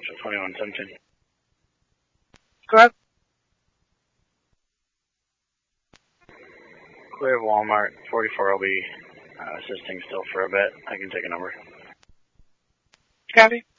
So 2117. Go ahead. Clear Walmart, 44 will be assisting still for a bit. I can take a number. Copy.